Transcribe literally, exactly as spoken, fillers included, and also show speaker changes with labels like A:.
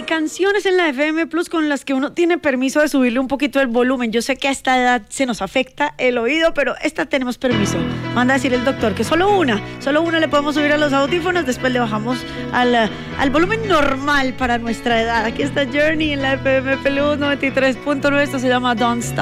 A: canciones en la F M Plus con las que uno tiene permiso de subirle un poquito el volumen. Yo sé que a esta edad se nos afecta el oído, pero esta tenemos permiso. Manda a decir el doctor que solo una, solo una le podemos subir a los audífonos, después le bajamos al, al volumen normal para nuestra edad. Aquí está Journey en la F M Plus noventa y tres punto nueve, esto se llama Don't Stop.